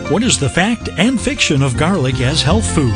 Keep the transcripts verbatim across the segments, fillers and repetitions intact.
What is the fact and fiction of garlic as health food?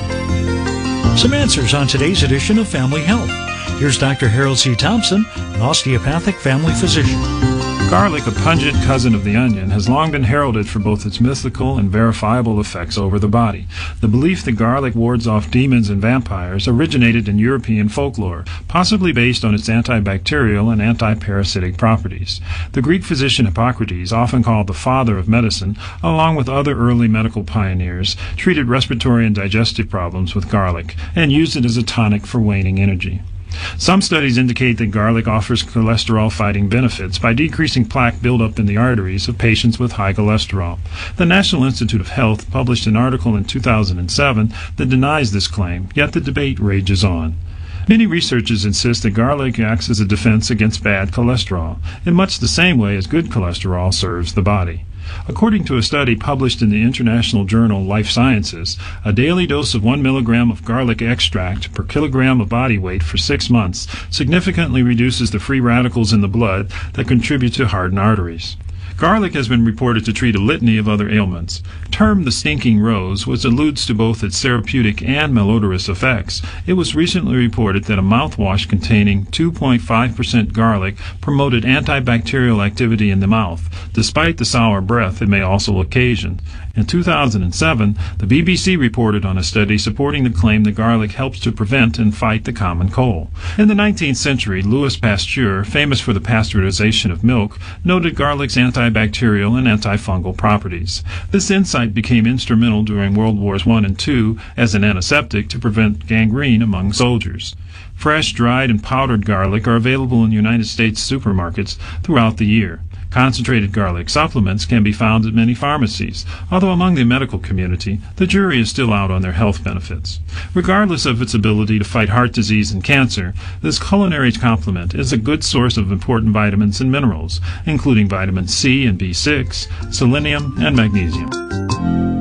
Some answers on today's edition of Family Health. Here's Doctor Harold C. Thompson, an osteopathic family physician. Garlic, a pungent cousin of the onion, has long been heralded for both its mythical and verifiable effects over the body. The belief that garlic wards off demons and vampires originated in European folklore, possibly based on its antibacterial and antiparasitic properties. The Greek physician Hippocrates, often called the father of medicine, along with other early medical pioneers, treated respiratory and digestive problems with garlic and used it as a tonic for waning energy. Some studies indicate that garlic offers cholesterol-fighting benefits by decreasing plaque buildup in the arteries of patients with high cholesterol. The National Institute of Health published an article in two thousand seven that denies this claim, yet the debate rages on. Many researchers insist that garlic acts as a defense against bad cholesterol, in much the same way as good cholesterol serves the body. According to a study published in the international journal Life Sciences, a daily dose of one milligram of garlic extract per kilogram of body weight for six months significantly reduces the free radicals in the blood that contribute to hardened arteries. Garlic has been reported to treat a litany of other ailments. Termed the stinking rose, which alludes to both its therapeutic and malodorous effects, it was recently reported that a mouthwash containing two point five percent garlic promoted antibacterial activity in the mouth, despite the sour breath it may also occasion. In two thousand seven, the B B C reported on a study supporting the claim that garlic helps to prevent and fight the common cold. In the nineteenth century, Louis Pasteur, famous for the pasteurization of milk, noted garlic's antibacterial and antifungal properties. This insight became instrumental during World Wars One and Two as an antiseptic to prevent gangrene among soldiers. Fresh, dried, and powdered garlic are available in United States supermarkets throughout the year. Concentrated garlic supplements can be found at many pharmacies, although among the medical community, the jury is still out on their health benefits. Regardless of its ability to fight heart disease and cancer, this culinary complement is a good source of important vitamins and minerals, including vitamin C and B six, selenium, and magnesium.